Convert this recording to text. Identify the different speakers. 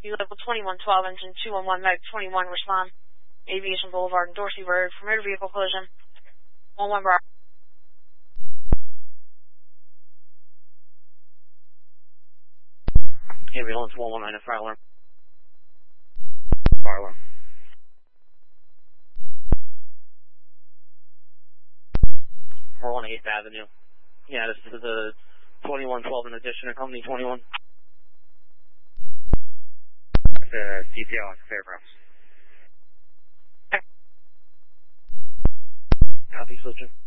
Speaker 1: level 2112, engine 211, Meg 21, respond. Aviation Boulevard and Dorsey Road for motor vehicle collision. 11 bar.
Speaker 2: Ambulance 119 at fire alarm. Fire alarm. 418 8th Avenue. Yeah, this is the 2112 in addition to company 21. It's CPO on Fairgrounds. Copy, Switcher.